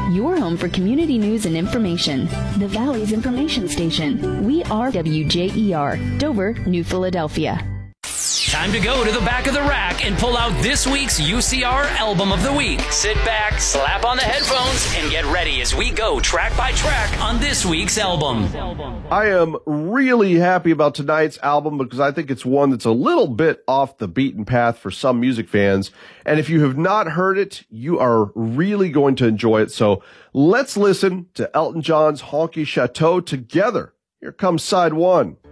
your home for community news and information. The Valley's information station. We are WJER, Dover, New Philadelphia. Time to go to the back of the rack and pull out this week's UCR Album of the Week. Sit back, slap on the headphones, and get ready as we go track by track on this week's album. I am really happy about tonight's album because I think it's one that's a little bit off the beaten path for some music fans. And if you have not heard it, you are really going to enjoy it. So let's listen to Elton John's Honky Chateau together. Here comes side one.